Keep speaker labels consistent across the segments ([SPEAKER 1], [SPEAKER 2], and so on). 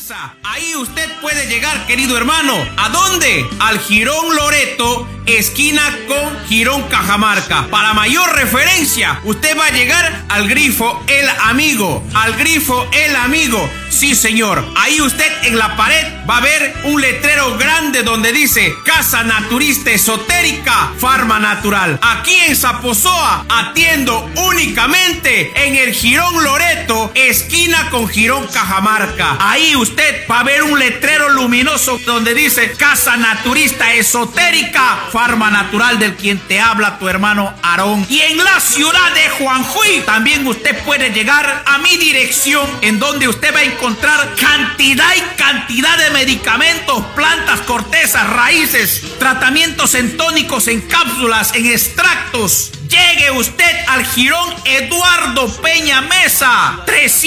[SPEAKER 1] Mesa. Ahí usted puede llegar, querido hermano. ¿A dónde? Al Jirón Loreto, esquina con Jirón Cajamarca. Para mayor referencia, usted va a llegar al Grifo El Amigo. Al Grifo El Amigo. Sí, señor. Ahí usted en la pared va a ver un letrero grande donde dice Casa Naturista Esotérica Farma Natural. Aquí en Zaposoa atiendo únicamente en el Jirón Loreto, esquina con Jirón Cajamarca. Ahí usted va a ver un letrero luminoso donde dice Casa Naturista Esotérica Farma Natural, del quien te habla tu hermano Aarón. Y en la ciudad de Juanjuy también usted puede llegar a mi dirección, en donde usted va a encontrar cantidad y cantidad de medicamentos, plantas, cortezas, raíces, tratamientos en tónicos, en cápsulas, en extractos. Llegue usted al Jirón Eduardo Peña Mesa,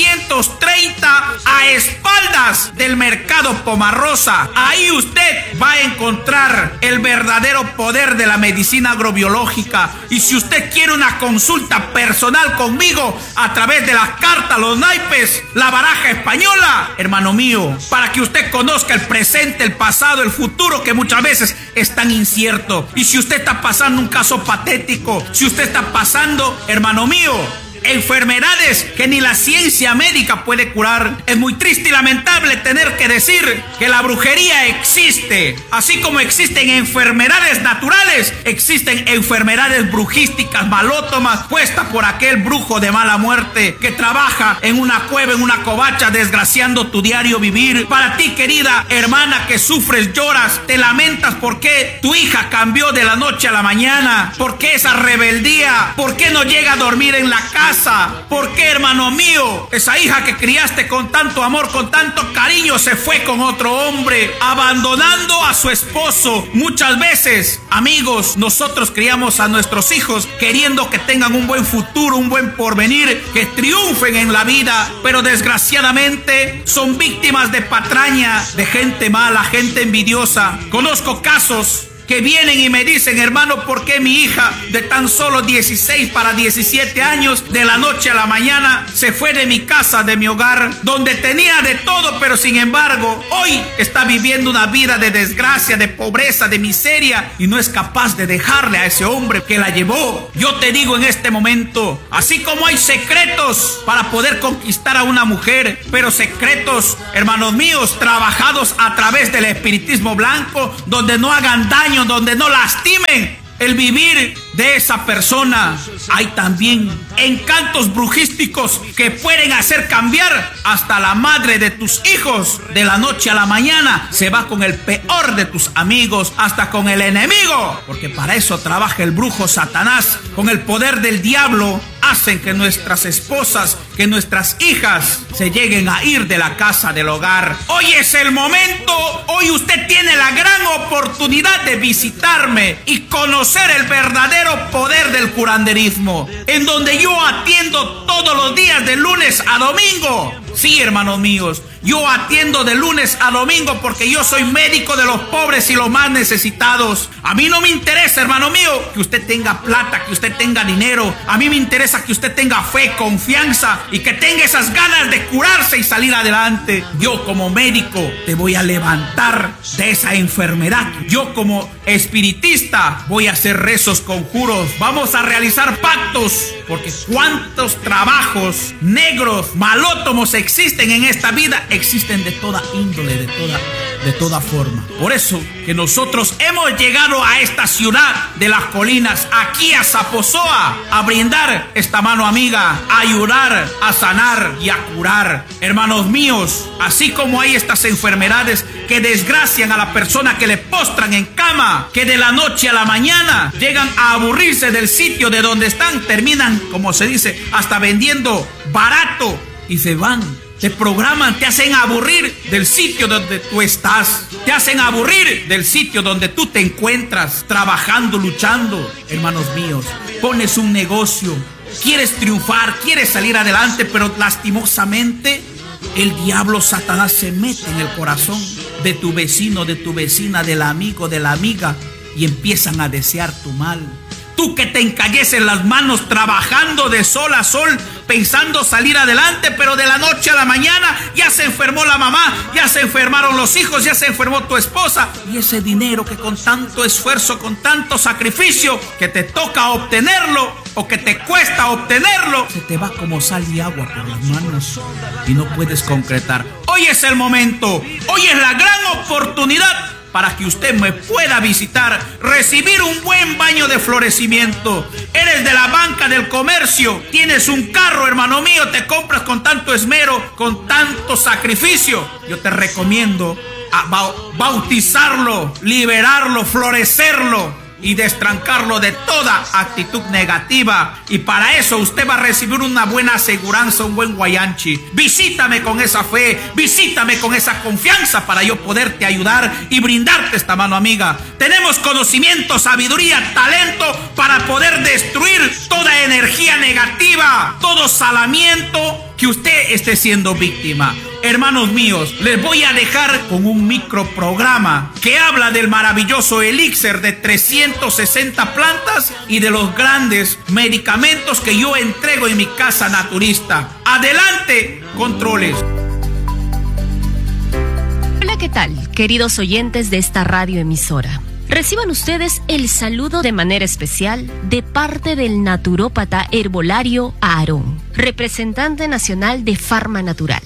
[SPEAKER 1] 330, a espaldas del Mercado Pomarrosa. Ahí usted va a encontrar el verdadero poder de la medicina agrobiológica. Y si usted quiere una consulta personal conmigo a través de las cartas, los naipes, la baraja española, hermano mío, para que usted conozca el presente, el pasado, el futuro, que muchas veces es tan incierto. Y si usted está pasando un caso patético, si usted está pasando, hermano mío, enfermedades que ni la ciencia médica puede curar, es muy triste y lamentable tener que decir que la brujería existe. Así como existen enfermedades naturales, existen enfermedades brujísticas, malótomas, puestas por aquel brujo de mala muerte que trabaja en una cueva, en una covacha, desgraciando tu diario vivir. Para ti, querida hermana, que sufres, lloras, te lamentas porque tu hija cambió de la noche a la mañana, porque esa rebeldía, por qué no llega a dormir en la casa. ¿Por qué, hermano mío? Esa hija que criaste con tanto amor, con tanto cariño, se fue con otro hombre, abandonando a su esposo. Muchas veces, amigos, nosotros criamos a nuestros hijos queriendo que tengan un buen futuro, un buen porvenir, que triunfen en la vida, pero desgraciadamente son víctimas de patraña, de gente mala, gente envidiosa. Conozco casos que vienen y me dicen: hermano, ¿por qué mi hija de tan solo 16 para 17 años, de la noche a la mañana, se fue de mi casa, de mi hogar, donde tenía de todo, pero sin embargo hoy está viviendo una vida de desgracia, de pobreza, de miseria, y no es capaz de dejarle a ese hombre que la llevó? Yo te digo en este momento, así como hay secretos para poder conquistar a una mujer, pero secretos, hermanos míos, trabajados a través del espiritismo blanco, donde no hagan daño, donde no lastimen el vivir de esa persona, hay también encantos brujísticos que pueden hacer cambiar hasta la madre de tus hijos. De la noche a la mañana se va con el peor de tus amigos, hasta con el enemigo, porque para eso trabaja el brujo Satanás. Con el poder del diablo hacen que nuestras esposas, que nuestras hijas se lleguen a ir de la casa, del hogar. Hoy es el momento, hoy usted tiene la gran oportunidad de visitarme y conocer el verdadero poder del curanderismo, en donde yo atiendo todos los días de lunes a domingo. Sí, hermanos míos, yo atiendo de lunes a domingo porque yo soy médico de los pobres y los más necesitados. A mí no me interesa, hermano mío, que usted tenga plata, que usted tenga dinero. A mí me interesa que usted tenga fe, confianza y que tenga esas ganas de curarse y salir adelante. Yo como médico te voy a levantar de esa enfermedad. Yo como espiritista voy a hacer rezos, conjuros. Vamos a realizar pactos, porque cuántos trabajos negros, malótomos existen en esta vida, existen de toda índole, de toda forma. Por eso que nosotros hemos llegado a esta ciudad de las colinas, aquí a Zaposoa, a brindar esta mano amiga, a ayudar, a sanar y a curar. Hermanos míos, así como hay estas enfermedades que desgracian a la persona, que le postran en cama, que de la noche a la mañana llegan a aburrirse del sitio de donde están, terminan, como se dice, hasta vendiendo barato y se van. Te programan, te hacen aburrir del sitio donde tú estás, te hacen aburrir del sitio donde tú te encuentras, trabajando, luchando. Hermanos míos, pones un negocio, quieres triunfar, quieres salir adelante, pero lastimosamente el diablo Satanás se mete en el corazón de tu vecino, de tu vecina, del amigo, de la amiga, y empiezan a desear tu mal. Tú que te encalles en las manos trabajando de sol a sol, pensando salir adelante, pero de la noche a la mañana ya se enfermó la mamá, ya se enfermaron los hijos, ya se enfermó tu esposa. Y ese dinero que con tanto esfuerzo, con tanto sacrificio, que te toca obtenerlo o que te cuesta obtenerlo, se te va como sal y agua por las manos y no puedes concretar. Hoy es el momento, hoy es la gran oportunidad para que usted me pueda visitar, recibir un buen baño de florecimiento. Eres de la banca del comercio, tienes un carro, hermano mío, te compras con tanto esmero, con tanto sacrificio. Yo te recomiendo bautizarlo, liberarlo, florecerlo y destrancarlo de toda actitud negativa. Y para eso usted va a recibir una buena aseguranza, un buen guayanchi. Visítame con esa fe, visítame con esa confianza para yo poderte ayudar y brindarte esta mano amiga. Tenemos conocimiento, sabiduría, talento para poder destruir toda energía negativa, todo salamiento que usted esté siendo víctima. Hermanos míos, les voy a dejar con un microprograma que habla del maravilloso elixir de 360 plantas y de los grandes medicamentos que yo entrego en mi casa naturista. Adelante, controles.
[SPEAKER 2] Hola, ¿qué tal, queridos oyentes de esta radioemisora? Reciban ustedes el saludo de manera especial de parte del naturópata herbolario Aarón, representante nacional de Farma Natural.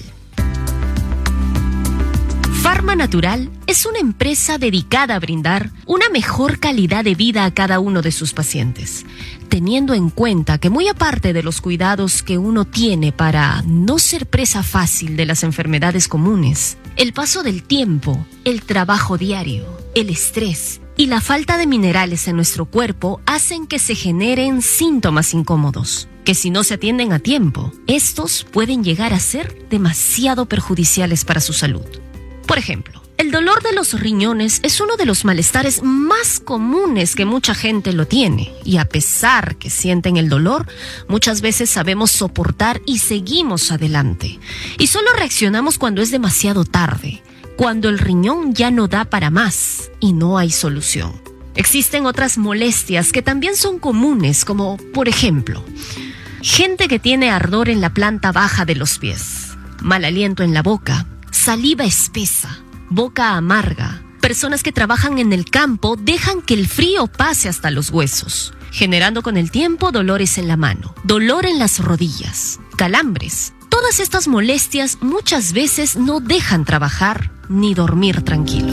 [SPEAKER 2] Farma Natural es una empresa dedicada a brindar una mejor calidad de vida a cada uno de sus pacientes, teniendo en cuenta que muy aparte de los cuidados que uno tiene para no ser presa fácil de las enfermedades comunes, el paso del tiempo, el trabajo diario, el estrés y la falta de minerales en nuestro cuerpo hacen que se generen síntomas incómodos, que si no se atienden a tiempo, estos pueden llegar a ser demasiado perjudiciales para su salud. Por ejemplo, el dolor de los riñones es uno de los malestares más comunes que mucha gente lo tiene, y a pesar que sienten el dolor, muchas veces sabemos soportar y seguimos adelante. Y solo reaccionamos cuando es demasiado tarde, cuando el riñón ya no da para más y no hay solución. Existen otras molestias que también son comunes, como por ejemplo, gente que tiene ardor en la planta baja de los pies, mal aliento en la boca, saliva espesa, boca amarga. Personas que trabajan en el campo dejan que el frío pase hasta los huesos, generando con el tiempo dolores en la mano, dolor en las rodillas, calambres. Todas estas molestias muchas veces no dejan trabajar ni dormir tranquilo.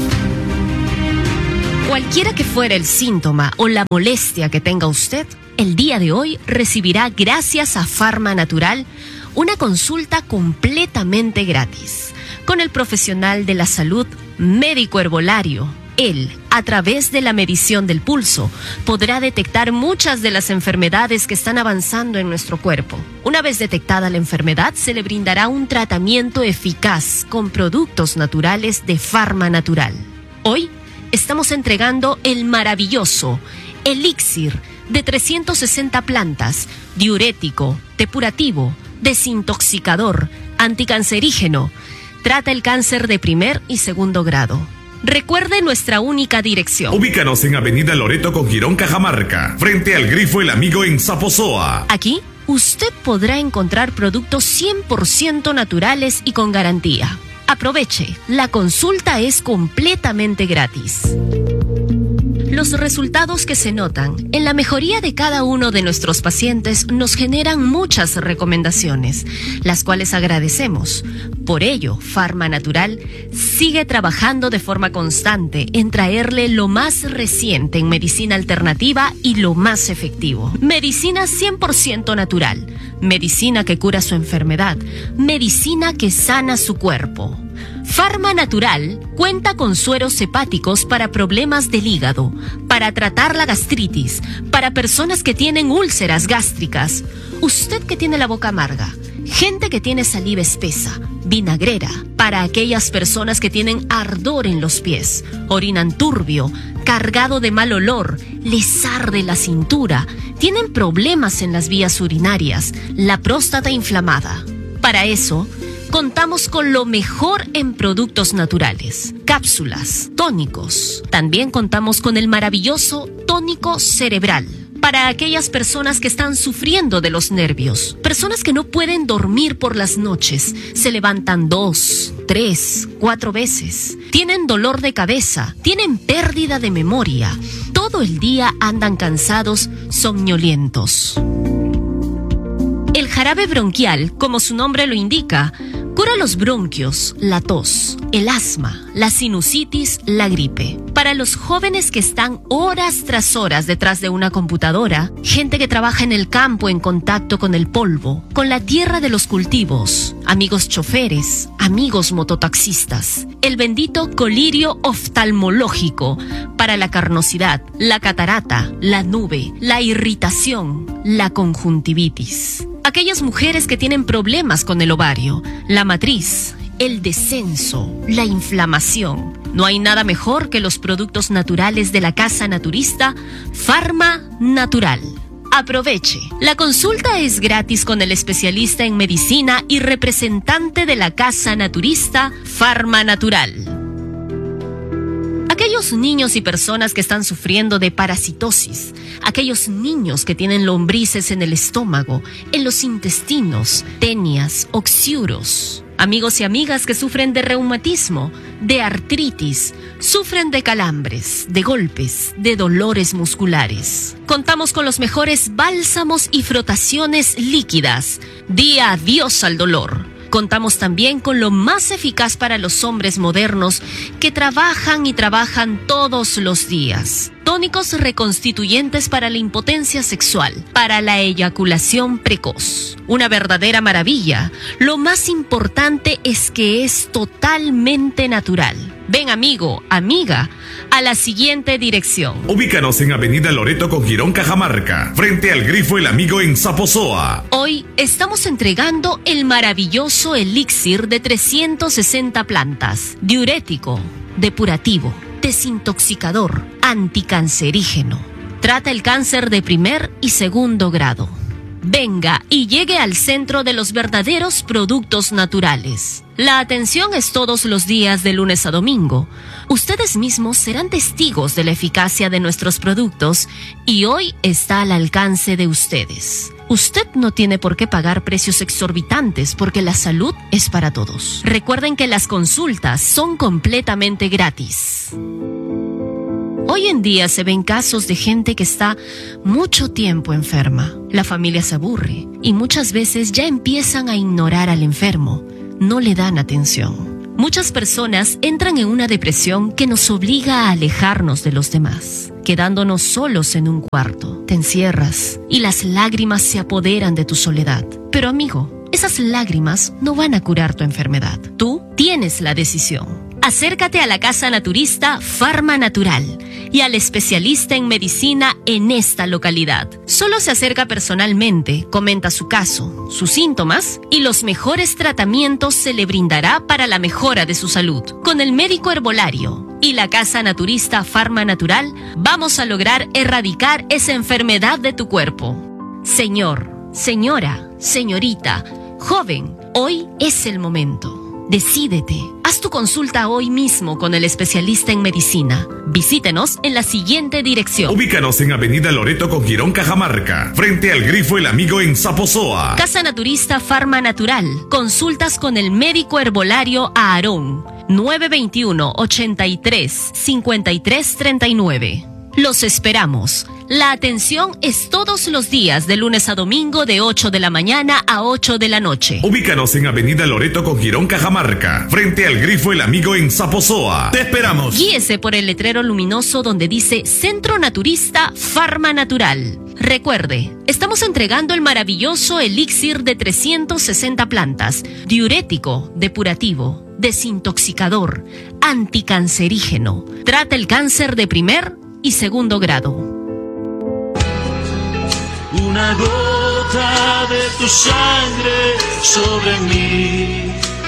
[SPEAKER 2] Cualquiera que fuera el síntoma o la molestia que tenga usted, el día de hoy recibirá, gracias a Farma Natural, una consulta completamente gratis con el profesional de la salud, médico herbolario. Él, a través de la medición del pulso, podrá detectar muchas de las enfermedades que están avanzando en nuestro cuerpo. Una vez detectada la enfermedad, se le brindará un tratamiento eficaz con productos naturales de Farma Natural. Hoy estamos entregando el maravilloso elixir de 360 plantas, diurético, depurativo, desintoxicador, anticancerígeno. Trata el cáncer de primer y segundo grado. Recuerde nuestra única dirección.
[SPEAKER 3] Ubícanos en Avenida Loreto con Girón, Cajamarca, frente al Grifo El Amigo en Zaposoa.
[SPEAKER 2] Aquí, usted podrá encontrar productos 100% naturales y con garantía. Aproveche, la consulta es completamente gratis. Los resultados que se notan en la mejoría de cada uno de nuestros pacientes nos generan muchas recomendaciones, las cuales agradecemos. Por ello, Farma Natural sigue trabajando de forma constante en traerle lo más reciente en medicina alternativa y lo más efectivo. Medicina 100% natural, medicina que cura su enfermedad, medicina que sana su cuerpo. Farma Natural cuenta con sueros hepáticos para problemas del hígado, para tratar la gastritis, para personas que tienen úlceras gástricas, usted que tiene la boca amarga, gente que tiene saliva espesa, vinagrera, para aquellas personas que tienen ardor en los pies, orinan turbio, cargado de mal olor, les arde la cintura, tienen problemas en las vías urinarias, la próstata inflamada. Para eso, contamos con lo mejor en productos naturales, cápsulas, tónicos. También contamos con el maravilloso tónico cerebral Para aquellas personas que están sufriendo de los nervios, personas que no pueden dormir por las noches, se levantan 2, 3, 4 veces, tienen dolor de cabeza, tienen pérdida de memoria, todo el día andan cansados, somnolientos. El jarabe bronquial, como su nombre lo indica, cura los bronquios, la tos, el asma, la sinusitis, la gripe. Para los jóvenes que están horas tras horas detrás de una computadora, gente que trabaja en el campo en contacto con el polvo, con la tierra de los cultivos, amigos choferes, amigos mototaxistas, el bendito colirio oftalmológico para la carnosidad, la catarata, la nube, la irritación, la conjuntivitis. Aquellas mujeres que tienen problemas con el ovario, la matriz, el descenso, la inflamación. No hay nada mejor que los productos naturales de la Casa Naturista Farma Natural. Aproveche. La consulta es gratis con el especialista en medicina y representante de la Casa Naturista Farma Natural. Aquellos niños y personas que están sufriendo de parasitosis, aquellos niños que tienen lombrices en el estómago, en los intestinos, tenias, oxiuros, amigos y amigas que sufren de reumatismo, de artritis, sufren de calambres, de golpes, de dolores musculares. Contamos con los mejores bálsamos y frotaciones líquidas. Di adiós al dolor. Contamos también con lo más eficaz para los hombres modernos que trabajan y trabajan todos los días. Tónicos reconstituyentes para la impotencia sexual, para la eyaculación precoz. Una verdadera maravilla. Lo más importante es que es totalmente natural. Ven, amigo, amiga, a la siguiente dirección.
[SPEAKER 3] Ubícanos en Avenida Loreto con Girón, Cajamarca, frente al Grifo El Amigo en Zaposoa.
[SPEAKER 2] Hoy estamos entregando el maravilloso elixir de 360 plantas, diurético, depurativo, desintoxicador, anticancerígeno. Trata el cáncer de primer y segundo grado. Venga y llegue al centro de los verdaderos productos naturales. La atención es todos los días de lunes a domingo. Ustedes mismos serán testigos de la eficacia de nuestros productos y hoy está al alcance de ustedes. Usted no tiene por qué pagar precios exorbitantes porque la salud es para todos. Recuerden que las consultas son completamente gratis. Hoy en día se ven casos de gente que está mucho tiempo enferma. La familia se aburre y muchas veces ya empiezan a ignorar al enfermo. No le dan atención. Muchas personas entran en una depresión que nos obliga a alejarnos de los demás, quedándonos solos en un cuarto. Te encierras y las lágrimas se apoderan de tu soledad. Pero amigo, esas lágrimas no van a curar tu enfermedad. Tú tienes la decisión. Acércate a la Casa Naturista Farma Natural y al especialista en medicina en esta localidad. Solo se acerca personalmente, comenta su caso, sus síntomas y los mejores tratamientos se le brindará para la mejora de su salud. Con el médico herbolario y la Casa Naturista Farma Natural vamos a lograr erradicar esa enfermedad de tu cuerpo. Señor, señora, señorita, joven, hoy es el momento. Decídete. Haz tu consulta hoy mismo con el especialista en medicina. Visítenos en la siguiente dirección.
[SPEAKER 3] Ubícanos en Avenida Loreto con Girón, Cajamarca, frente al Grifo El Amigo en Zaposoa.
[SPEAKER 2] Casa Naturista Farma Natural. Consultas con el médico herbolario Aarón. 921-83-5339. Los esperamos. La atención es todos los días de lunes a domingo de 8 de la mañana a 8 de la noche.
[SPEAKER 3] Ubícanos en Avenida Loreto con Girón, Cajamarca, frente al Grifo El Amigo en Zaposoa. ¡Te esperamos!
[SPEAKER 2] Guíese por el letrero luminoso donde dice Centro Naturista Farma Natural. Recuerde, estamos entregando el maravilloso elixir de 360 plantas, diurético, depurativo, desintoxicador, anticancerígeno. Trata el cáncer de primer y segundo grado.
[SPEAKER 4] Una gota de tu sangre sobre mí.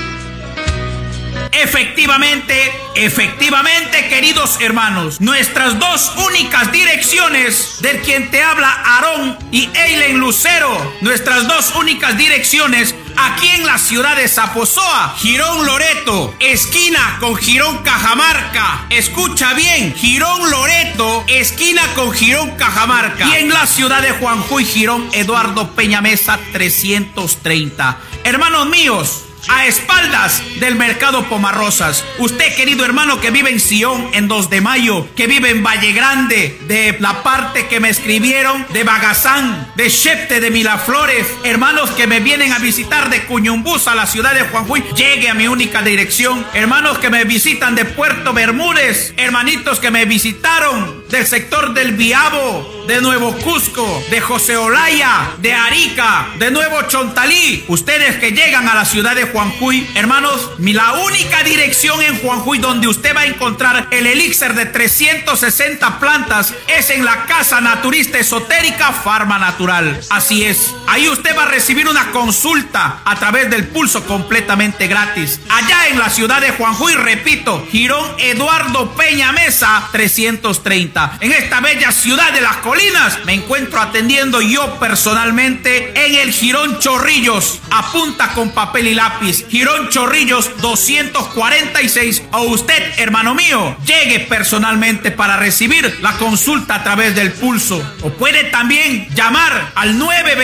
[SPEAKER 1] Efectivamente, queridos hermanos, nuestras dos únicas direcciones del quien te habla Aarón y Eileen Lucero, nuestras dos únicas direcciones aquí en la ciudad de Zaposoa, Girón Loreto, esquina con Girón Cajamarca. Escucha bien, Girón Loreto, esquina con Girón Cajamarca. Y en la ciudad de Juanjuy, Girón Eduardo Peña Mesa 330. Hermanos míos, a espaldas del mercado Pomarrosas, usted, querido hermano, que vive en Sion, en 2 de Mayo, que vive en Valle Grande, de la parte que me escribieron, de Bagazán, de Chepte, de Miraflores, hermanos que me vienen a visitar de Cuñumbús a la ciudad de Juanjuy, llegue a mi única dirección. Hermanos que me visitan de Puerto Bermúdez, hermanitos que me visitaron del sector del Biabo, de Nuevo Cusco, de José Olaya, de Arica, de Nuevo Chontalí, ustedes que llegan a la ciudad de Juanjuy, hermanos, la única dirección en Juanjuy donde usted va a encontrar el elixir de 360 plantas es en la Casa Naturista Esotérica Farma Natural. Así es, ahí usted va a recibir una consulta a través del pulso completamente gratis. Allá en la ciudad de Juanjuy, repito, Girón Eduardo Peña Mesa 330. En esta bella ciudad de las colinas me encuentro atendiendo yo personalmente en el Girón Chorrillos. Apunta con papel y lápiz, Girón Chorrillos 246, o usted, hermano mío, llegue personalmente para recibir la consulta a través del pulso, o puede también llamar al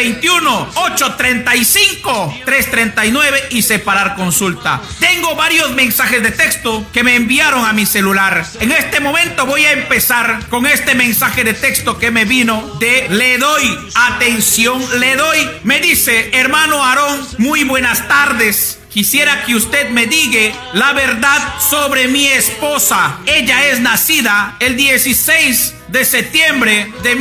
[SPEAKER 1] 921-835-339 y separar consulta. Tengo varios mensajes de texto que me enviaron a mi celular. En este momento voy a empezar con este mensaje de texto que me vino de Le Doy. Atención, Le Doy. Me dice: hermano Aarón, muy buenas tardes. Quisiera que usted me diga la verdad sobre mi esposa. Ella es nacida el 16 de septiembre de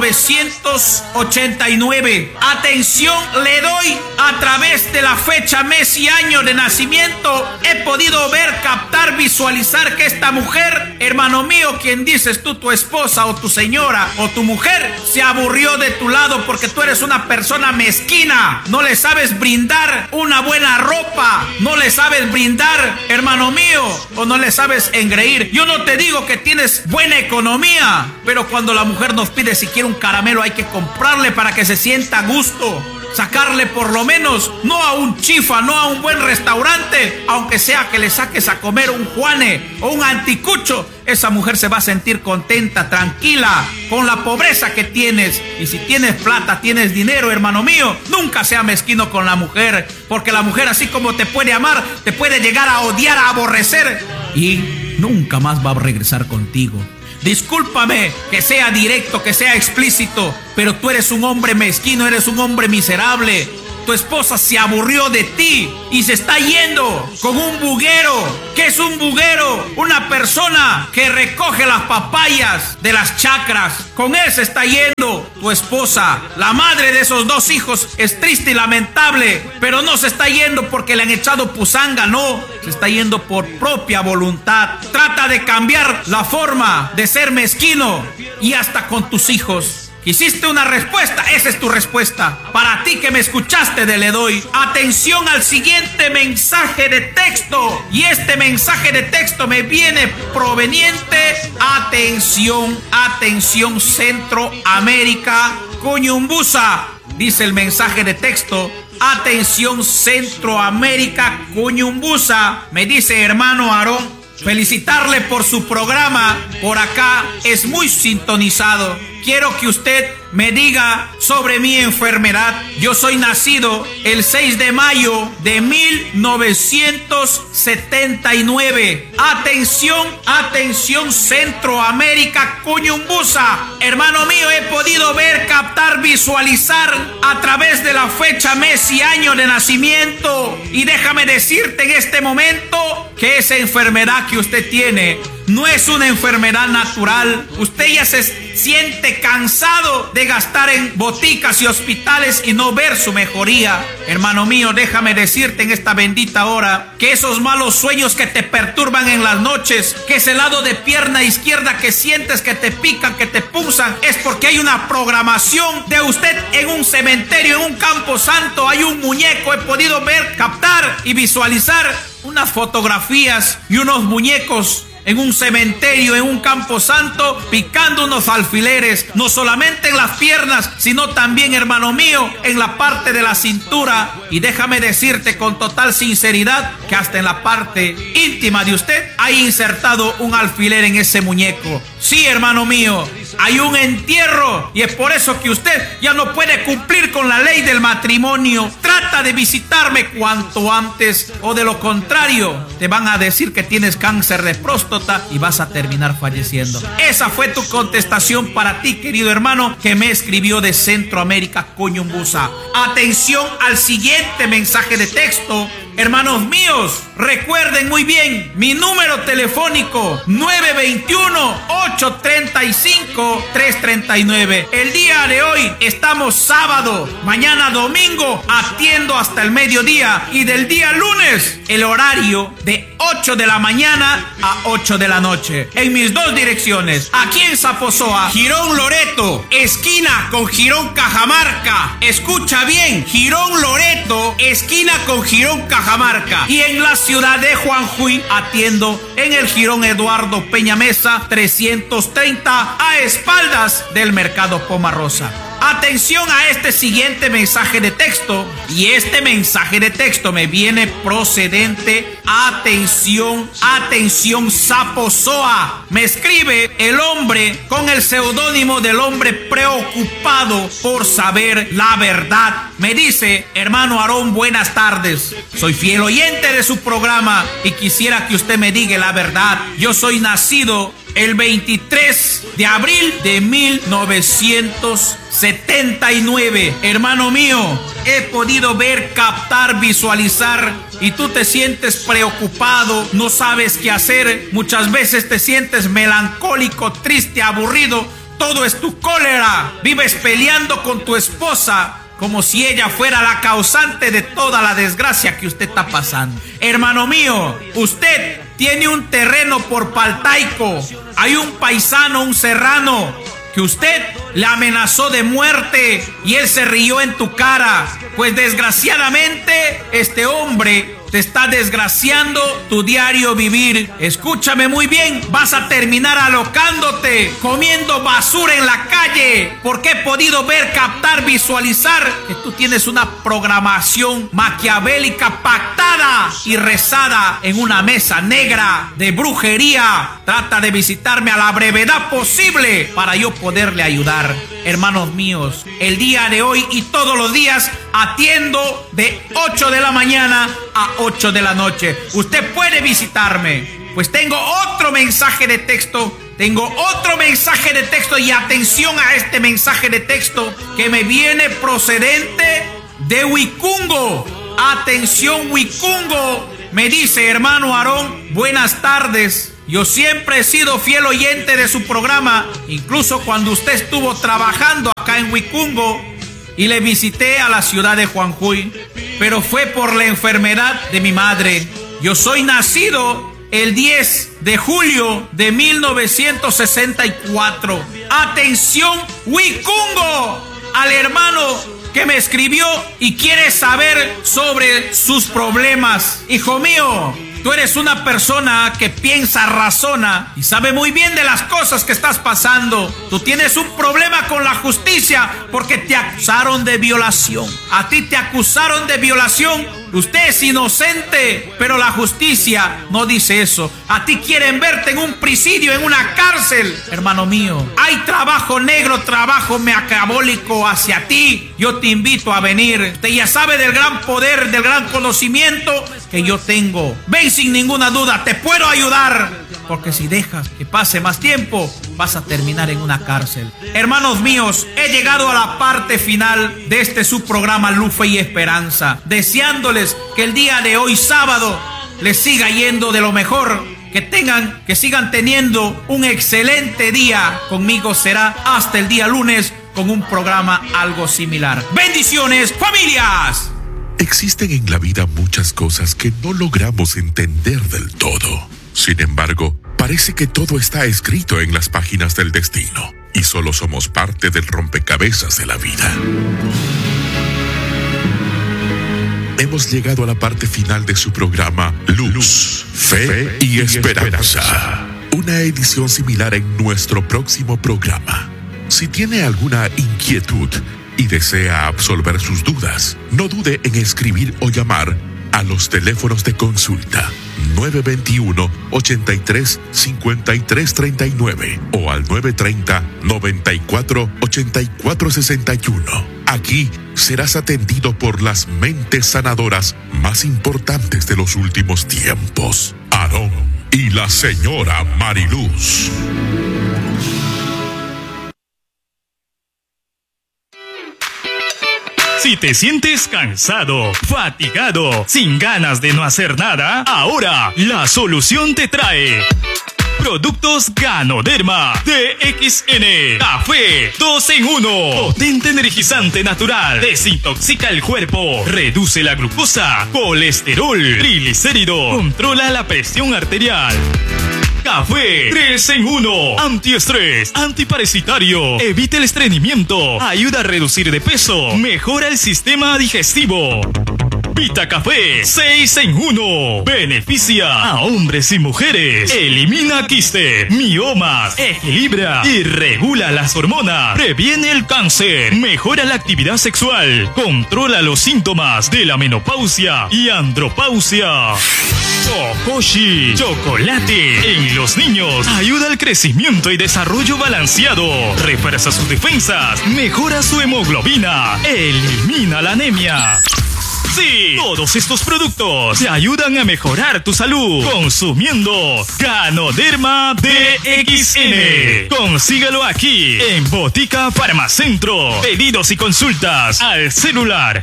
[SPEAKER 1] 1989. Atención, Le Doy. A través de la fecha, mes y año de nacimiento he podido ver, captar, visualizar que esta mujer, hermano mío, quien dices tú, tu esposa o tu señora o tu mujer, se aburrió de tu lado porque tú eres una persona mezquina. No le sabes brindar una buena ropa, no le sabes brindar, hermano mío, o no le sabes engreír. Yo no te digo que tienes buena economía, pero cuando la mujer nos pide si quiere un caramelo, hay que comprarle para que se sienta a gusto. Sacarle por lo menos, no a un chifa, no a un buen restaurante, aunque sea que le saques a comer un Juane o un anticucho. Esa mujer se va a sentir contenta, tranquila, con la pobreza que tienes. Y si tienes plata, tienes dinero, hermano mío, nunca sea mezquino con la mujer, porque la mujer, así como te puede amar, te puede llegar a odiar, a aborrecer, y nunca más va a regresar contigo. Discúlpame que sea directo, que sea explícito, pero tú eres un hombre mezquino, eres un hombre miserable. Tu esposa se aburrió de ti y se está yendo con un buguero. ¿Qué es un buguero? Una persona que recoge las papayas de las chacras. Con él se está yendo tu esposa. La madre de esos 2 hijos es triste y lamentable, pero no se está yendo porque le han echado pusanga, no. Se está yendo por propia voluntad. Trata de cambiar la forma de ser mezquino y hasta con tus hijos. ¿Quisiste una respuesta? Esa es tu respuesta. Para ti que me escuchaste de Le Doy, atención al siguiente mensaje de texto. Y este mensaje de texto me viene proveniente, atención, Centroamérica, Cuñumbusa. Dice el mensaje de texto: atención, Centroamérica, Cuñumbusa. Me dice: hermano Aarón, felicitarle por su programa. Por acá es muy sintonizado. Quiero que usted me diga sobre mi enfermedad. Yo soy nacido el 6 de mayo de 1979. Atención, Centroamérica, Cuñumbusa. Hermano mío, he podido ver, captar, visualizar a través de la fecha, mes y año de nacimiento. Y déjame decirte en este momento que esa enfermedad que usted tiene no es una enfermedad natural. Usted ya se siente cansado de gastar en boticas y hospitales y no ver su mejoría. Hermano mío, déjame decirte en esta bendita hora que esos malos sueños que te perturban en las noches, que ese lado de pierna izquierda que sientes que te pican, que te punzan, es porque hay una programación de usted en un cementerio, en un campo santo. Hay un muñeco. He podido ver, captar y visualizar unas fotografías y unos muñecos en un cementerio, en un camposanto, picando unos alfileres, no solamente en las piernas, sino también, hermano mío, en la parte de la cintura. Y déjame decirte con total sinceridad que hasta en la parte íntima de usted hay insertado un alfiler en ese muñeco. Sí, hermano mío, hay un entierro, y es por eso que usted ya no puede cumplir con la ley del matrimonio. Trata de visitarme cuanto antes, o de lo contrario te van a decir que tienes cáncer de próstata y vas a terminar falleciendo. Esa fue tu contestación para ti, querido hermano, que me escribió de Centroamérica, Coñumbusa. Atención al siguiente mensaje de texto. Hermanos míos, recuerden muy bien mi número telefónico: 921-835-339. El día de hoy estamos sábado, mañana domingo atiendo hasta el mediodía, y del día lunes el horario de 8 de la mañana a 8 de la noche en mis dos direcciones, aquí en Zaposoa, Girón Loreto, esquina con Girón Cajamarca. Escucha bien, Girón Loreto, esquina con Girón Cajamarca. Y en la ciudad de Juanjuy atiendo en el Girón Eduardo Peña Mesa 330, a espaldas del Mercado Pomarrosa. Atención a este siguiente mensaje de texto, y este mensaje de texto me viene procedente. Atención, atención, Zaposoa. Me escribe el hombre con el seudónimo del hombre preocupado por saber la verdad. Me dice: hermano Aarón, buenas tardes. Soy fiel oyente de su programa y quisiera que usted me diga la verdad. Yo soy nacido el 23 de abril de 1979. Hermano mío, he podido ver, captar, visualizar, y tú te sientes preocupado, no sabes qué hacer. Muchas veces te sientes melancólico, triste, aburrido. Todo es tu cólera. Vives peleando con tu esposa como si ella fuera la causante de toda la desgracia que usted está pasando. Hermano mío, usted tiene un terreno por Paltaico. Hay un paisano, un serrano, que usted le amenazó de muerte y él se rió en tu cara. Pues desgraciadamente este hombre te está desgraciando tu diario vivir. Escúchame muy bien, vas a terminar alocándote, comiendo basura en la calle, porque he podido ver, captar, visualizar que tú tienes una programación maquiavélica pactada y rezada en una mesa negra de brujería. Trata de visitarme a la brevedad posible para yo poderle ayudar. Hermanos míos, el día de hoy y todos los días atiendo de 8 de la mañana a 8 de la noche. Usted puede visitarme. Pues tengo otro mensaje de texto. Y atención a este mensaje de texto que me viene procedente de Huicungo. Atención, Huicungo. Me dice: hermano Aarón, buenas tardes. Yo siempre he sido fiel oyente de su programa, incluso cuando usted estuvo trabajando acá en Huicungo, y le visité a la ciudad de Juanjuy, pero fue por la enfermedad de mi madre. Yo soy nacido el 10 de julio de 1964. Atención, Huicungo, al hermano que me escribió y quiere saber sobre sus problemas. Hijo mío, tú eres una persona que piensa, razona y sabe muy bien de las cosas que estás pasando. Tú tienes un problema con la justicia porque te acusaron de violación. A ti te acusaron de violación. Usted es inocente, pero la justicia no dice eso. A ti quieren verte en un presidio, en una cárcel. Hermano mío, hay trabajo negro, trabajo maquiavélico hacia ti. Yo te invito a venir. Usted ya sabe del gran poder, del gran conocimiento que yo tengo. Ven sin ninguna duda, te puedo ayudar. Porque si dejas que pase más tiempo, vas a terminar en una cárcel. Hermanos míos, he llegado a la parte final de este su programa Luz, Fe y Esperanza, deseándoles que el día de hoy, sábado, les siga yendo de lo mejor. Que sigan teniendo un excelente día. Conmigo será hasta el día lunes con un programa algo similar. Bendiciones, familias.
[SPEAKER 5] Existen en la vida muchas cosas que no logramos entender del todo. Sin embargo, parece que todo está escrito en las páginas del destino y solo somos parte del rompecabezas de la vida. Hemos llegado a la parte final de su programa Luz, Fe y Esperanza. una edición similar en nuestro próximo programa. Si tiene alguna inquietud y desea absolver sus dudas, no dude en escribir o llamar a los teléfonos de consulta 921-83-5339 o al 930-94-8461. Aquí serás atendido por las mentes sanadoras más importantes de los últimos tiempos, Aarón y la señora Mariluz.
[SPEAKER 6] Si te sientes cansado, fatigado, sin ganas de no hacer nada, ahora la solución te trae Productos Ganoderma DXN. Café 2 en 1. Potente energizante natural. Desintoxica el cuerpo. Reduce la glucosa, colesterol, triglicérido. Controla la presión arterial. Café 3 en 1. Antiestrés, antiparasitario, evita el estreñimiento, ayuda a reducir de peso, mejora el sistema digestivo. Vita Café 6 en 1. Beneficia a hombres y mujeres. Elimina quistes, miomas, equilibra y regula las hormonas. Previene el cáncer, mejora la actividad sexual, controla los síntomas de la menopausia y andropausia. Kokoshi, chocolate en los niños, ayuda al crecimiento y desarrollo balanceado, refuerza sus defensas, mejora su hemoglobina, elimina la anemia. Sí, todos estos productos te ayudan a mejorar tu salud consumiendo Ganoderma DXN. Consíguelo aquí en Botica Farmacentro. Pedidos y consultas al celular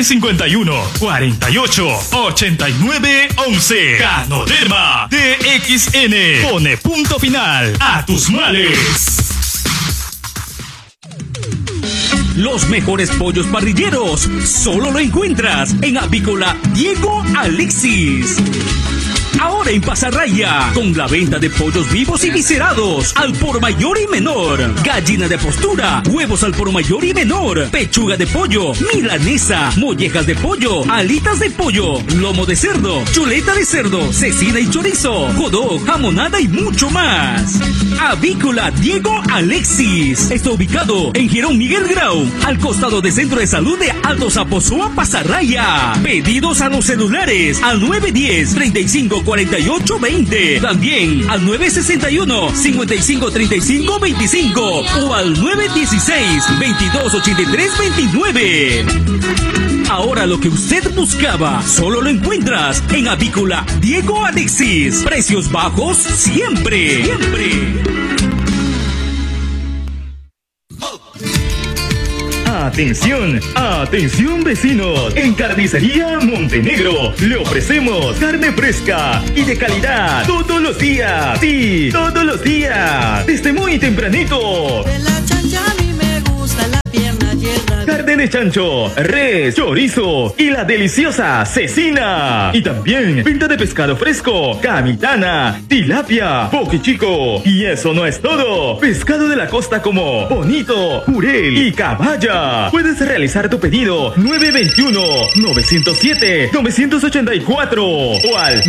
[SPEAKER 6] 951-48-89-11. Ganoderma DXN. Pone punto final a tus males.
[SPEAKER 7] Los mejores pollos parrilleros solo lo encuentras en Avícola Diego Alexis. Ahora en Pasarraya, con la venta de pollos vivos y viscerados al por mayor y menor, gallina de postura, huevos al por mayor y menor, pechuga de pollo, milanesa, mollejas de pollo, alitas de pollo, lomo de cerdo, chuleta de cerdo, cecina y chorizo, hot-dog, jamonada y mucho más. Avícola Diego Alexis está ubicado en Girón Miguel Grau, al costado del Centro de Salud de Alto Zaposoa, Pasarraya. Pedidos a los celulares al 910-3548-20, también al 961-5535-25 o al 916-2283-29. Ahora lo que usted buscaba solo lo encuentras en Avícola Diego Alexis. Precios bajos siempre, siempre.
[SPEAKER 6] Atención, atención vecinos, en Carnicería Montenegro le ofrecemos carne fresca y de calidad todos los días, sí, todos los días, desde muy tempranito.
[SPEAKER 8] De la chancha a mí me gusta la pierna y el rabo.
[SPEAKER 6] Carne de chancho, res, chorizo y la deliciosa cecina. Y también venta de pescado fresco, camitana, tilapia, poquichico. Y eso no es todo. Pescado de la costa como bonito, jurel y caballa. Puedes realizar tu pedido 921-907-984 o al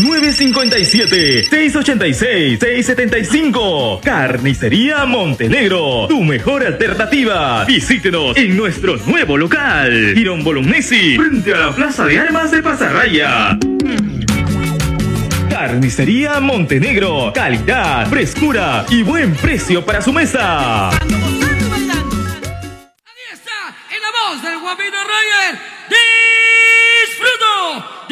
[SPEAKER 6] 957-686-675. Carnicería Montenegro, tu mejor alternativa. Visítenos en nuestro nuevo local, Girón Bolognesi, frente a la Plaza de Armas de Pasarraya. Carnicería Montenegro, calidad, frescura y buen precio para su mesa.
[SPEAKER 8] Ahí está, en la voz del guapito Roger.